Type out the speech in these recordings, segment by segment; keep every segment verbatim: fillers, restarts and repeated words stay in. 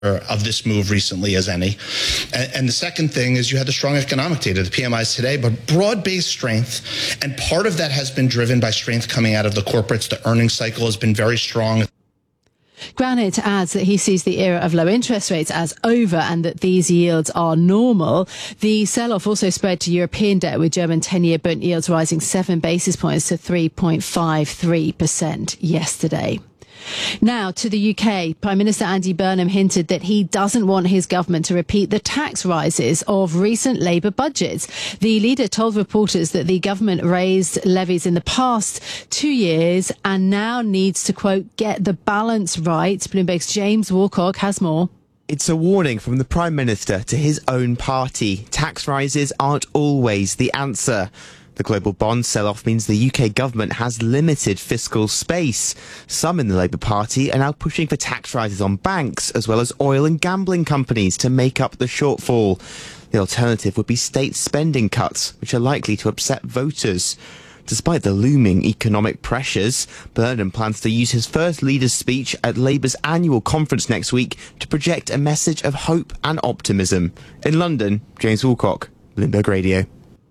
of this move recently as any. And, and the second thing is you had the strong economic data, the P M Is today, but broad-based strength. And part of that has been driven by strength coming out of the corporates. The earnings cycle has been very strong. Granite adds that he sees the era of low interest rates as over and that these yields are normal. The sell-off also spread to European debt, with German ten-year bond yields rising seven basis points to three point five three percent yesterday. Now to the U K. Prime Minister Andy Burnham hinted that he doesn't want his government to repeat the tax rises of recent Labour budgets. The leader told reporters that the government raised levies in the past two years and now needs to, quote, get the balance right. Bloomberg's James Woolcock has more. It's a warning from the Prime Minister to his own party. Tax rises aren't always the answer. The global bond sell-off means the U K government has limited fiscal space. Some in the Labour Party are now pushing for tax rises on banks, as well as oil and gambling companies, to make up the shortfall. The alternative would be state spending cuts, which are likely to upset voters. Despite the looming economic pressures, Burnham plans to use his first leaders' speech at Labour's annual conference next week to project a message of hope and optimism. In London, James Woolcock, Bloomberg Radio.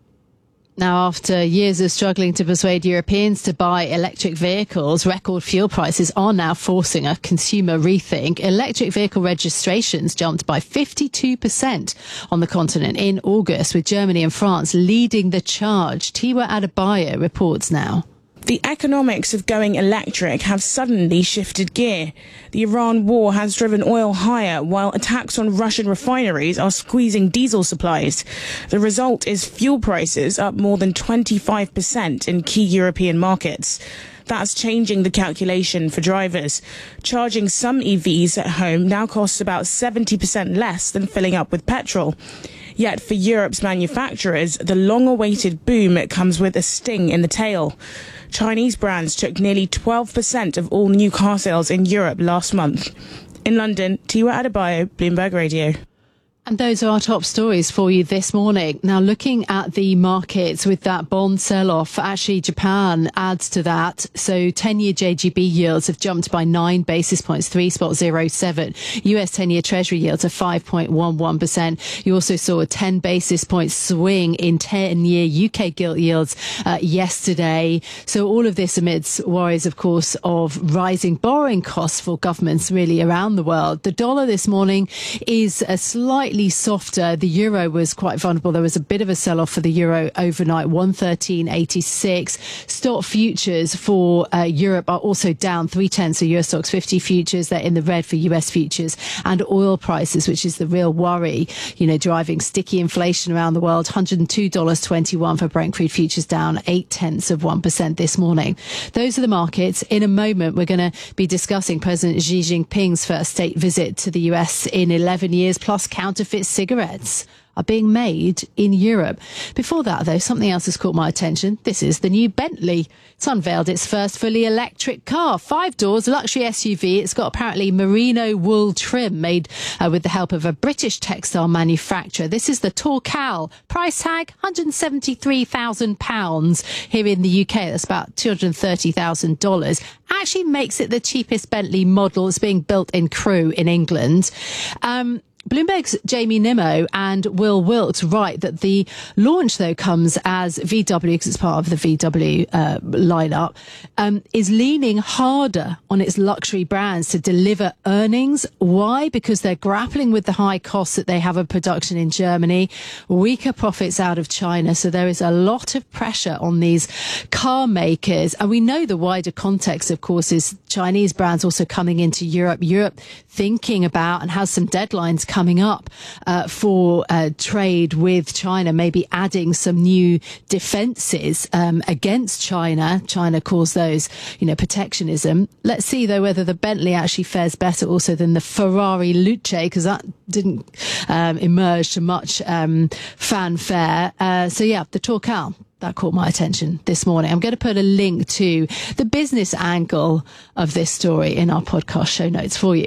Now, after years of struggling to persuade Europeans to buy electric vehicles, record fuel prices are now forcing a consumer rethink. Electric vehicle registrations jumped by fifty-two percent on the continent in August, with Germany and France leading the charge. Tiwa Adebayo reports now. The economics of going electric have suddenly shifted gear. The Iran war has driven oil higher, while attacks on Russian refineries are squeezing diesel supplies. The result is fuel prices up more than twenty-five percent in key European markets. That's changing the calculation for drivers. Charging some E Vs at home now costs about seventy percent less than filling up with petrol. Yet for Europe's manufacturers, the long-awaited boom comes with a sting in the tail. Chinese brands took nearly twelve percent of all new car sales in Europe last month. In London, Tiwa Adebayo, Bloomberg Radio. And those are our top stories for you this morning. Now, looking at the markets with that bond sell-off, actually Japan adds to that. So ten-year J G B yields have jumped by nine basis points, three point zero seven. U S ten-year Treasury yields are five point one one percent. You also saw a ten basis point swing in ten-year U K gilt yields uh, yesterday. So all of this amidst worries, of course, of rising borrowing costs for governments really around the world. The dollar this morning is a slightly softer. The euro was quite vulnerable. There was a bit of a sell-off for the euro overnight, one thirteen eighty-six. Stock futures for uh, Europe are also down three tenths of Euro Stoxx fifty futures. They're in the red for U S futures. And oil prices, which is the real worry, you know, driving sticky inflation around the world. one hundred two dollars twenty-one for Brent crude futures, down eight tenths of one percent this morning. Those are the markets. In a moment, we're going to be discussing President Xi Jinping's first state visit to the U S in eleven years, plus counterfeit cigarettes are being made in Europe. Before that, though, something else has caught my attention. This is the new Bentley. It's unveiled its first fully electric car. Five doors, luxury S U V. It's got apparently merino wool trim made uh, with the help of a British textile manufacturer. This is the Torcal. Price tag, one hundred seventy-three thousand pounds. Here in the U K, that's about two hundred thirty thousand dollars. Actually makes it the cheapest Bentley model. It's being built in Crewe in England. Um, Bloomberg's Jamie Nimmo and Will Wilkes write that the launch, though, comes as V W, because it's part of the V W uh, lineup, um, is leaning harder on its luxury brands to deliver earnings. Why? Because they're grappling with the high costs that they have of production in Germany, weaker profits out of China. So there is a lot of pressure on these car makers. And we know the wider context, of course, is Chinese brands also coming into Europe. Europe thinking about and has some deadlines coming up uh, for uh, trade with China, maybe adding some new defences um, against China. China calls those, you know, protectionism. Let's see, though, whether the Bentley actually fares better also than the Ferrari Luce, because that didn't um, emerge to much um, fanfare. Uh, so, yeah, the Torcal. That caught my attention this morning. I'm going to put a link to the business angle of this story in our podcast show notes for you.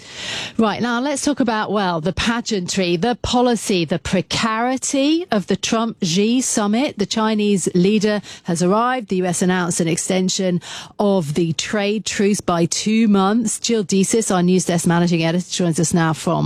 Right, now let's talk about, well, the pageantry, the policy, the precarity of the Trump-Xi summit. The Chinese leader has arrived. The U S announced an extension of the trade truce by two months. Jill Desis, our news desk managing editor, joins us now from